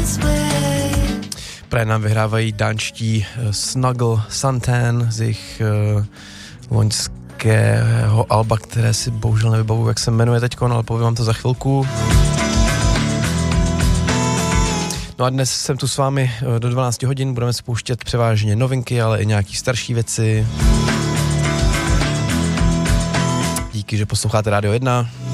Právě nám vyhrávají dánští Snuggle Santan z jejich loňského alba, které si bohužel nevybavuji, jak se jmenuje teďkon, ale povím vám to za chvilku. No a dnes jsem tu s vámi do 12 hodin, budeme spouštět převážně novinky, ale i nějaký starší věci. Díky, že posloucháte Rádio 1.